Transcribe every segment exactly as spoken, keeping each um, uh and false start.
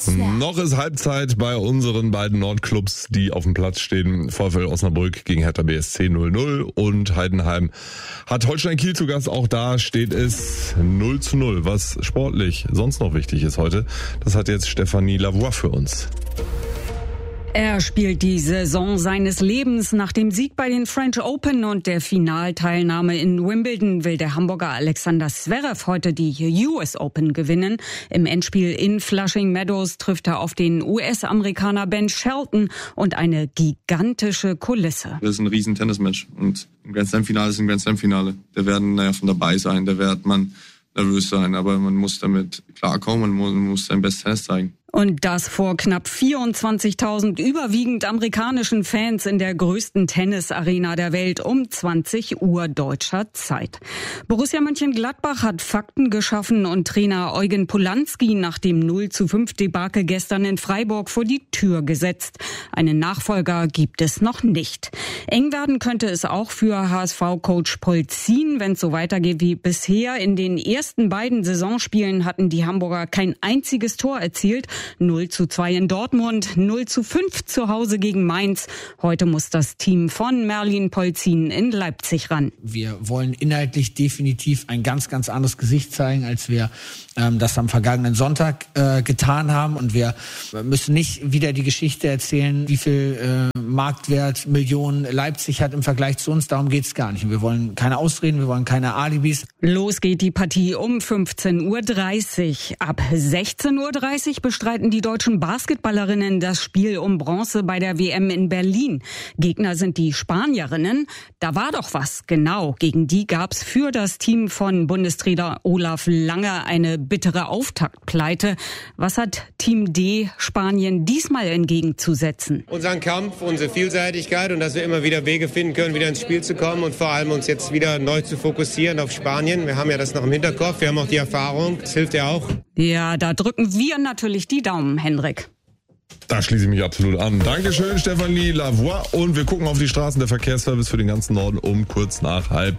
Noch ist Halbzeit bei unseren beiden Nordclubs, die auf dem Platz stehen. VfL Osnabrück gegen Hertha B S C null null und Heidenheim hat Holstein Kiel zu Gast. Auch da steht es null zu null. Was sportlich sonst noch wichtig ist heute, das hat jetzt Stéphanie Lavoie für uns. Er spielt die Saison seines Lebens. Nach dem Sieg bei den French Open und der Finalteilnahme in Wimbledon will der Hamburger Alexander Zverev heute die U S Open gewinnen. Im Endspiel in Flushing Meadows trifft er auf den U S-Amerikaner Ben Shelton und eine gigantische Kulisse. Das ist ein riesen Tennismatch und ein Grand Slam-Finale ist ein Grand Slam-Finale. Da werden naja, von dabei sein, da wird man nervös sein, aber man muss damit klarkommen, man muss, man muss sein Bestes Tennis zeigen. Und das vor knapp vierundzwanzigtausend überwiegend amerikanischen Fans in der größten Tennisarena der Welt um zwanzig Uhr deutscher Zeit. Borussia Mönchengladbach hat Fakten geschaffen und Trainer Eugen Polanski nach dem null zu fünf Debakel gestern in Freiburg vor die Tür gesetzt. Einen Nachfolger gibt es noch nicht. Eng werden könnte es auch für H S V-Coach Polzin, wenn es so weitergeht wie bisher. In den ersten beiden Saisonspielen hatten die Hamburger kein einziges Tor erzielt. null zu zwei in Dortmund, null zu fünf zu Hause gegen Mainz. Heute muss das Team von Merlin Polzin in Leipzig ran. Wir wollen inhaltlich definitiv ein ganz, ganz anderes Gesicht zeigen, als wir ähm, das am vergangenen Sonntag äh, getan haben. Und wir müssen nicht wieder die Geschichte erzählen, wie viel äh, Marktwert Millionen Leipzig hat im Vergleich zu uns. Darum geht es gar nicht. Und wir wollen keine Ausreden, wir wollen keine Alibis. Los geht die Partie um fünfzehn Uhr dreißig. Ab sechzehn Uhr dreißig bestreiten die deutschen Basketballerinnen das Spiel um Bronze bei der W M in Berlin. Gegner sind die Spanierinnen. Da war doch was. Genau, gegen die gab's für das Team von Bundestrainer Olaf Lange eine bittere Auftaktpleite. Was hat Team D Spanien diesmal entgegenzusetzen? Unseren Kampf, unsere Vielseitigkeit und dass wir immer wieder Wege finden können, wieder ins Spiel zu kommen und vor allem uns jetzt wieder neu zu fokussieren auf Spanien. Wir haben ja das noch im Hinterkopf, wir haben auch die Erfahrung. Das hilft ja auch. Ja, da drücken wir natürlich die Daumen, Henrik. Da schließe ich mich absolut an. Dankeschön, Stéphanie Lavoie. Und wir gucken auf die Straßen. Der Verkehrsservice für den ganzen Norden um kurz nach halb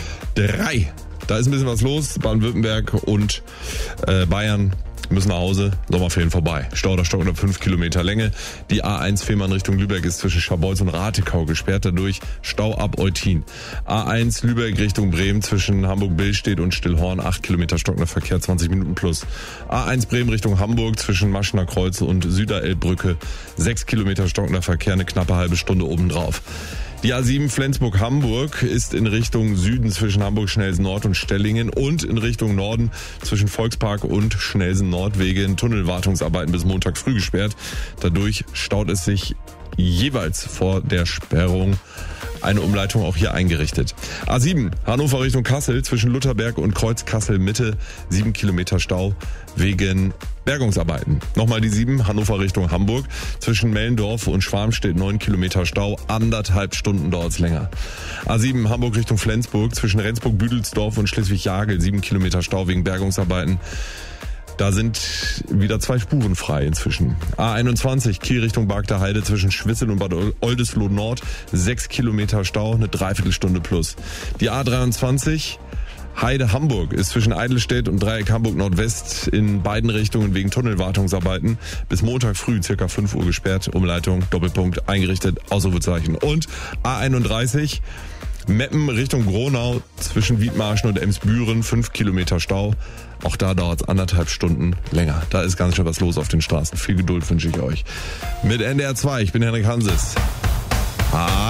drei. Da ist ein bisschen was los. Baden-Württemberg und äh, Bayern müssen nach Hause, Sommerferien vorbei. Stau oder Stock unter fünf Kilometer Länge. Die A eins Fehmarn Richtung Lübeck ist zwischen Scharbeutz und Ratekau gesperrt, dadurch Stau ab Eutin. A eins Lübeck Richtung Bremen zwischen Hamburg-Billstedt und Stillhorn, acht Kilometer stockender Verkehr, zwanzig Minuten plus. A eins Bremen Richtung Hamburg zwischen Maschener Kreuz und Süderelbbrücke, sechs Kilometer stockender Verkehr, eine knappe halbe Stunde obendrauf. Die A sieben Flensburg-Hamburg ist in Richtung Süden zwischen Hamburg-Schnelsen-Nord und Stellingen und in Richtung Norden zwischen Volkspark und Schnelsen-Nord wegen Tunnelwartungsarbeiten bis Montag früh gesperrt. Dadurch staut es sich jeweils vor der Sperrung. Eine Umleitung auch hier eingerichtet. A sieben, Hannover Richtung Kassel zwischen Lutherberg und Kreuz Kassel Mitte, sieben Kilometer Stau wegen Bergungsarbeiten. Nochmal die sieben, Hannover Richtung Hamburg zwischen Mellendorf und Schwarmstedt, neun Kilometer Stau, anderthalb Stunden dauert's länger. A sieben, Hamburg Richtung Flensburg zwischen Rendsburg-Büdelsdorf und Schleswig-Jagel, sieben Kilometer Stau wegen Bergungsarbeiten. Da sind wieder zwei Spuren frei inzwischen. A einundzwanzig, Kiel Richtung Bargter Heide zwischen Schwitzel und Bad Oldesloe Nord, sechs Kilometer Stau, eine Dreiviertelstunde plus. Die A dreiundzwanzig, Heide Hamburg ist zwischen Eidelstedt und Dreieck Hamburg Nordwest in beiden Richtungen wegen Tunnelwartungsarbeiten bis Montag früh circa fünf Uhr gesperrt. Umleitung, Doppelpunkt, eingerichtet, Ausrufezeichen. Und A einunddreißig, Meppen Richtung Gronau zwischen Wiedmarschen und Emsbüren, fünf Kilometer Stau. Auch da dauert es anderthalb Stunden länger. Da ist ganz schön was los auf den Straßen. Viel Geduld wünsche ich euch. Mit N D R zwei, ich bin Henrik Hanses. Ah.